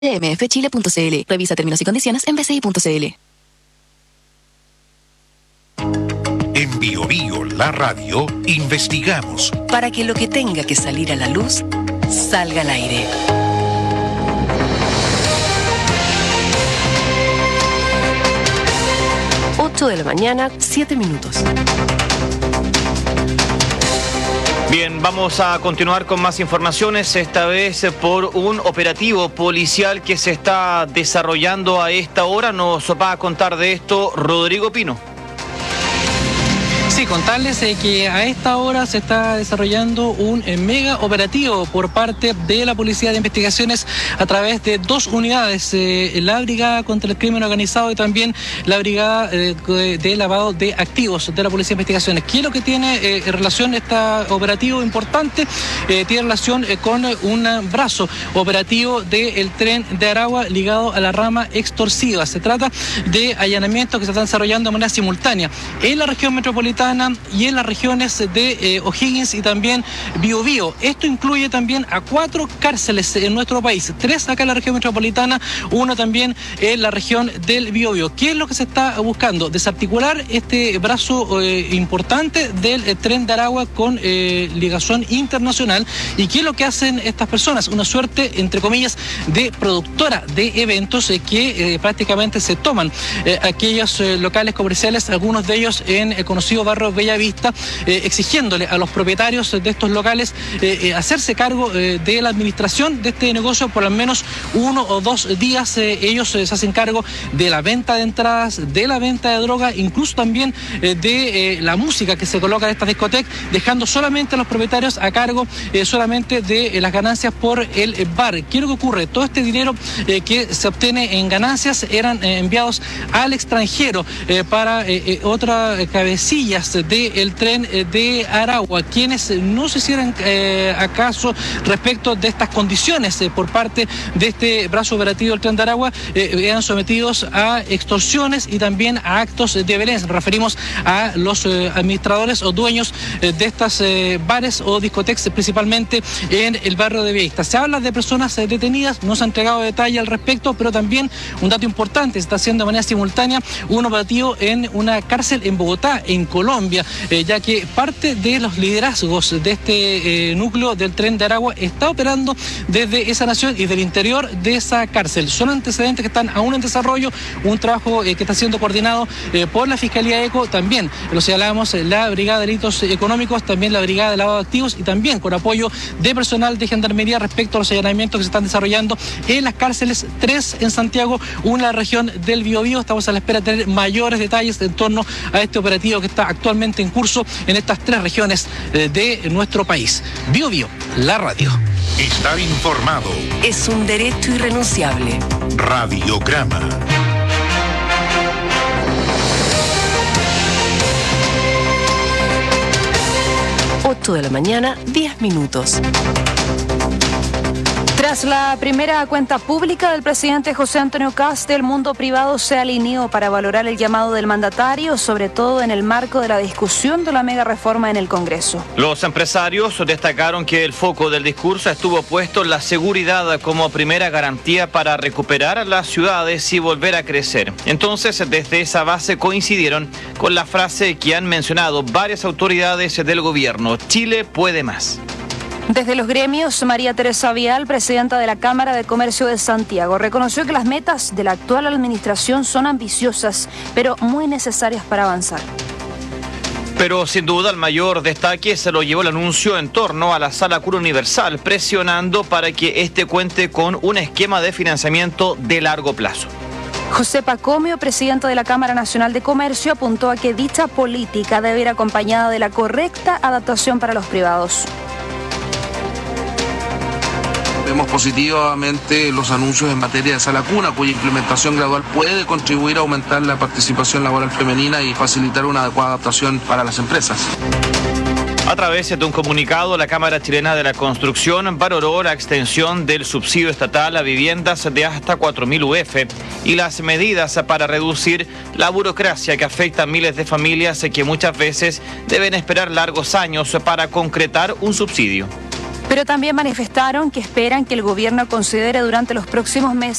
mfchile.cl. Revisa términos y condiciones en bci.cl. En Bio Bio, la radio, investigamos para que lo que tenga que salir a la luz salga al aire. De la mañana, 7 minutos. Bien, vamos a continuar con más informaciones, esta vez por un operativo policial que se está desarrollando a esta hora. Nos va a contar de esto Rodrigo Pino. Sí, contarles que a esta hora se está desarrollando un mega operativo por parte de la Policía de Investigaciones a través de dos unidades, la Brigada contra el Crimen Organizado y también la Brigada de Lavado de Activos de la Policía de Investigaciones. ¿Qué es lo que tiene relación este operativo importante? Tiene relación con un brazo operativo del tren de Aragua ligado a la rama extorsiva. Se trata de allanamientos que se están desarrollando de manera simultánea en la región metropolitana y en las regiones de O'Higgins y también Biobío. Esto incluye también a 4 cárceles en nuestro país, 3 acá en la región metropolitana, 1 también en la región del Biobío. ¿Qué es lo que se está buscando? Desarticular este brazo importante del tren de Aragua con ligación internacional. ¿Y qué es lo que hacen estas personas? Una suerte, entre comillas, de productora de eventos que prácticamente se toman aquellos locales comerciales, algunos de ellos en el conocido barrio Bellavista, exigiéndole a los propietarios de estos locales hacerse cargo de la administración de este negocio por al menos 1 o 2 días. Ellos se hacen cargo de la venta de entradas, de la venta de droga, incluso también de la música que se coloca en estas discotecas, dejando solamente a los propietarios a cargo solamente de las ganancias por el bar. ¿Qué es lo que ocurre? Todo este dinero que se obtiene en ganancias eran enviados al extranjero para otras cabecillas del tren de Aragua, quienes no se hicieran acaso respecto de estas condiciones por parte de este brazo operativo del tren de Aragua, eran sometidos a extorsiones y también a actos de violencia. Nos referimos a los administradores o dueños de estas bares o discotecas, principalmente en el barrio de Bellavista. Se habla de personas detenidas, no se ha entregado detalle al respecto, pero también un dato importante, se está haciendo de manera simultánea un operativo en una cárcel en Bogotá, en Colombia, ya que parte de los liderazgos de este núcleo del tren de Aragua está operando desde esa nación y del interior de esa cárcel. Son antecedentes que están aún en desarrollo, un trabajo que está siendo coordinado por la Fiscalía ECO, también lo señalamos, la Brigada de Delitos Económicos, también la Brigada de Lavado de Activos y también con apoyo de personal de Gendarmería respecto a los allanamientos que se están desarrollando en las cárceles, 3 en Santiago, 1 en la región del Biobío. Estamos a la espera de tener mayores detalles en torno a este operativo que está actualmente en curso en estas 3 regiones de nuestro país. Bio Bio, la radio. Estar informado es un derecho irrenunciable. Radiograma. De la mañana, 10 minutos. Tras la primera cuenta pública del presidente José Antonio Kast, el mundo privado se alineó para valorar el llamado del mandatario, sobre todo en el marco de la discusión de la mega reforma en el Congreso. Los empresarios destacaron que el foco del discurso estuvo puesto en la seguridad como primera garantía para recuperar las ciudades y volver a crecer. Entonces, desde esa base coincidieron con la frase que han mencionado varias autoridades del gobierno: Chile puede más. Desde los gremios, María Teresa Vial, presidenta de la Cámara de Comercio de Santiago, reconoció que las metas de la actual administración son ambiciosas, pero muy necesarias para avanzar. Pero sin duda el mayor destaque se lo llevó el anuncio en torno a la Sala Cura Universal, presionando para que este cuente con un esquema de financiamiento de largo plazo. José Pacomio, presidente de la Cámara Nacional de Comercio, apuntó a que dicha política debe ir acompañada de la correcta adaptación para los privados. Vemos positivamente los anuncios en materia de sala cuna, cuya implementación gradual puede contribuir a aumentar la participación laboral femenina y facilitar una adecuada adaptación para las empresas. A través de un comunicado, la Cámara Chilena de la Construcción valoró la extensión del subsidio estatal a viviendas de hasta 4.000 UF y las medidas para reducir la burocracia que afecta a miles de familias que muchas veces deben esperar largos años para concretar un subsidio. Pero también manifestaron que esperan que el gobierno considere durante los próximos meses